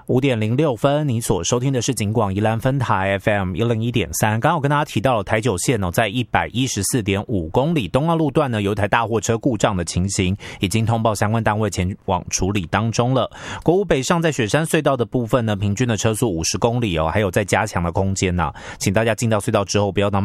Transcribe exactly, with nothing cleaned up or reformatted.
五点零六分，你所收听的是警广宜兰分台 F M 一零一点三。刚刚我跟大家提到了台九线哦，在一百一十四点五公里东澳路段呢，有一台大货车故障的情形，已经通报相关单位前往处理当中了。国五北上在雪山隧道的部分呢，平均的车速五十公里哦，还有在加强的空间呐、啊，请大家进到隧道之后不要当